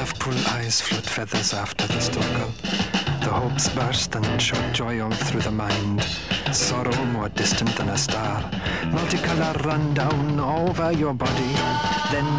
Cool eyes float feathers after the struggle. The hopes burst and shout joy all through the mind. Sorrow more distant than a star. Multicolour run down over your body. Then